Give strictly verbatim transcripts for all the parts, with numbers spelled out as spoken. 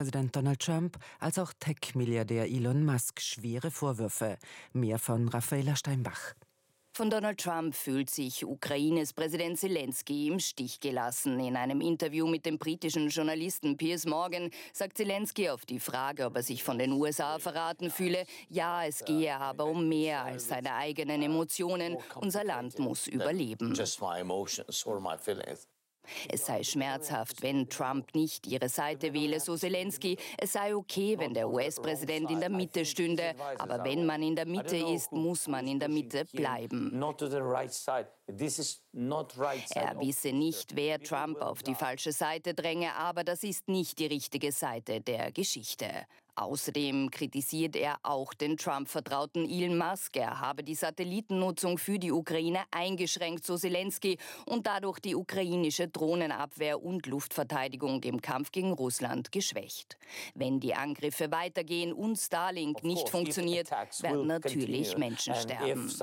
Präsident Donald Trump als auch Tech-Milliardär Elon Musk schwere Vorwürfe. Mehr von Raffaela Steinbach. Von Donald Trump fühlt sich Ukraines Präsident Zelensky im Stich gelassen. In einem Interview mit dem britischen Journalisten Piers Morgan sagt Zelensky auf die Frage, ob er sich von den U S A verraten fühle, ja, es gehe aber um mehr als seine eigenen Emotionen. Unser Land muss überleben. Es sei schmerzhaft, wenn Trump nicht ihre Seite wähle, so Zelensky. Es sei okay, wenn der U S-Präsident in der Mitte stünde. Aber wenn man in der Mitte ist, muss man in der Mitte bleiben. Er wisse nicht, wer Trump auf die falsche Seite dränge, aber das ist nicht die richtige Seite der Geschichte. Außerdem kritisiert er auch den Trump-Vertrauten Elon Musk. Er habe die Satellitennutzung für die Ukraine eingeschränkt, so Zelensky, und dadurch die ukrainische Drohnenabwehr und Luftverteidigung im Kampf gegen Russland geschwächt. Wenn die Angriffe weitergehen und Starlink nicht funktioniert, werden natürlich Menschen sterben.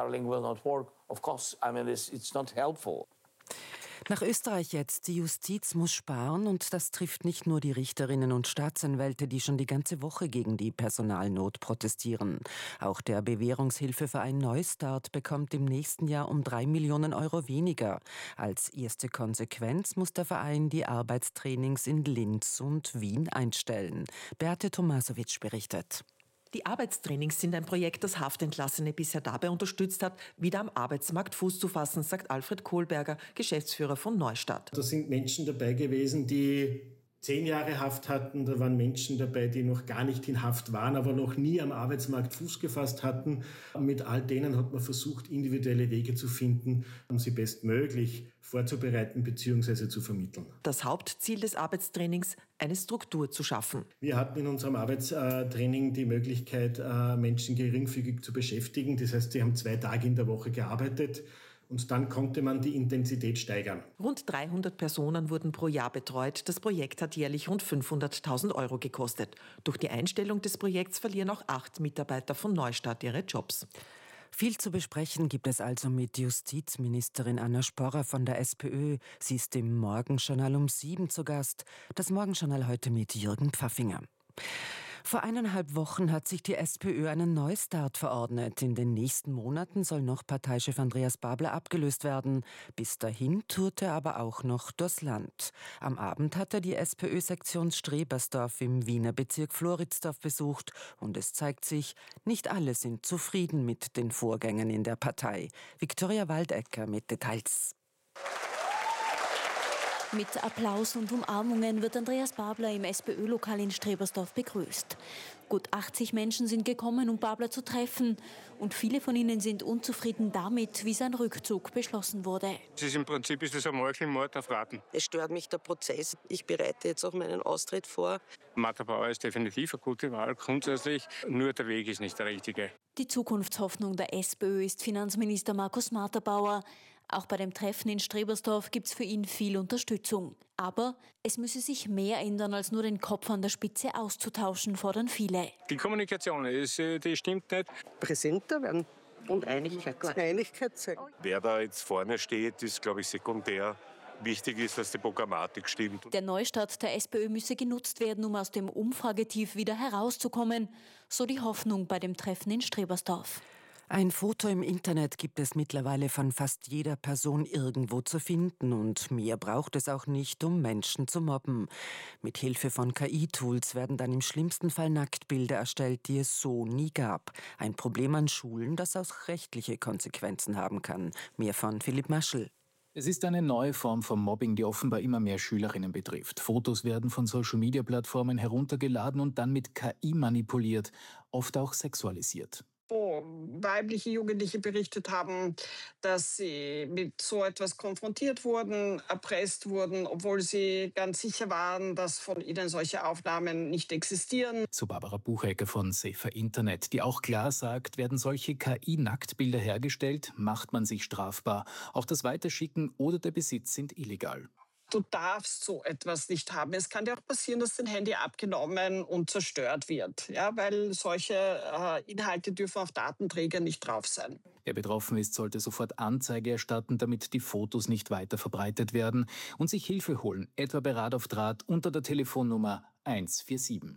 Nach Österreich jetzt. Die Justiz muss sparen und das trifft nicht nur die Richterinnen und Staatsanwälte, die schon die ganze Woche gegen die Personalnot protestieren. Auch der Bewährungshilfeverein Neustart bekommt im nächsten Jahr um drei Millionen Euro weniger. Als erste Konsequenz muss der Verein die Arbeitstrainings in Linz und Wien einstellen. Beate Tomasowitsch berichtet. Die Arbeitstrainings sind ein Projekt, das Haftentlassene bisher dabei unterstützt hat, wieder am Arbeitsmarkt Fuß zu fassen, sagt Alfred Kohlberger, Geschäftsführer von Neustart. Da sind Menschen dabei gewesen, die zehn Jahre Haft hatten. Da waren Menschen dabei, die noch gar nicht in Haft waren, aber noch nie am Arbeitsmarkt Fuß gefasst hatten. Mit all denen hat man versucht, individuelle Wege zu finden, um sie bestmöglich vorzubereiten bzw. zu vermitteln. Das Hauptziel des Arbeitstrainings, eine Struktur zu schaffen. Wir hatten in unserem Arbeitstraining die Möglichkeit, Menschen geringfügig zu beschäftigen. Das heißt, sie haben zwei Tage in der Woche gearbeitet. Und dann konnte man die Intensität steigern. Rund dreihundert Personen wurden pro Jahr betreut. Das Projekt hat jährlich rund fünfhunderttausend Euro gekostet. Durch die Einstellung des Projekts verlieren auch acht Mitarbeiter von Neustart ihre Jobs. Viel zu besprechen gibt es also mit Justizministerin Anna Sporrer von der SPÖ. Sie ist im Morgenjournal um sieben zu Gast. Das Morgenjournal heute mit Jürgen Pfaffinger. Vor eineinhalb Wochen hat sich die SPÖ einen Neustart verordnet. In den nächsten Monaten soll noch Parteichef Andreas Babler abgelöst werden. Bis dahin tourte er aber auch noch durchs Land. Am Abend hat er die SPÖ-Sektion Strebersdorf im Wiener Bezirk Floridsdorf besucht. Und es zeigt sich, nicht alle sind zufrieden mit den Vorgängen in der Partei. Viktoria Waldecker mit Details. Mit Applaus und Umarmungen wird Andreas Babler im SPÖ-Lokal in Strebersdorf begrüßt. Gut achtzig Menschen sind gekommen, um Babler zu treffen. Und viele von ihnen sind unzufrieden damit, wie sein Rückzug beschlossen wurde. Es ist im Prinzip ist es ein Meuchelmord auf Raten. Es stört mich der Prozess. Ich bereite jetzt auch meinen Austritt vor. Martha Bauer ist definitiv eine gute Wahl, grundsätzlich. Nur der Weg ist nicht der richtige. Die Zukunftshoffnung der SPÖ ist Finanzminister Markus Martha-Bauer. Auch bei dem Treffen in Strebersdorf gibt es für ihn viel Unterstützung. Aber es müsse sich mehr ändern, als nur den Kopf an der Spitze auszutauschen, fordern viele. Die Kommunikation, ist, die stimmt nicht. Präsenter werden und Einigkeit, Einigkeit zeigen. Wer da jetzt vorne steht, ist, glaube ich, sekundär. Wichtig ist, dass die Programmatik stimmt. Der Neustart der SPÖ müsse genutzt werden, um aus dem Umfragetief wieder herauszukommen. So die Hoffnung bei dem Treffen in Strebersdorf. Ein Foto im Internet gibt es mittlerweile von fast jeder Person irgendwo zu finden und mehr braucht es auch nicht, um Menschen zu mobben. Mit Hilfe von K I-Tools werden dann im schlimmsten Fall Nacktbilder erstellt, die es so nie gab. Ein Problem an Schulen, das auch rechtliche Konsequenzen haben kann. Mehr von Philipp Maschel. Es ist eine neue Form von Mobbing, die offenbar immer mehr Schülerinnen betrifft. Fotos werden von Social-Media-Plattformen heruntergeladen und dann mit K I manipuliert, oft auch sexualisiert. Wo weibliche Jugendliche berichtet haben, dass sie mit so etwas konfrontiert wurden, erpresst wurden, obwohl sie ganz sicher waren, dass von ihnen solche Aufnahmen nicht existieren. So Barbara Buchecker von Safer Internet, die auch klar sagt, werden solche K I-Nacktbilder hergestellt, macht man sich strafbar. Auch das Weiterschicken oder der Besitz sind illegal. Du darfst so etwas nicht haben. Es kann dir auch passieren, dass dein Handy abgenommen und zerstört wird, ja, weil solche äh, Inhalte dürfen auf Datenträgern nicht drauf sein. Wer betroffen ist, sollte sofort Anzeige erstatten, damit die Fotos nicht weiter verbreitet werden und sich Hilfe holen, etwa bei Rat auf Draht unter der Telefonnummer eins vier sieben.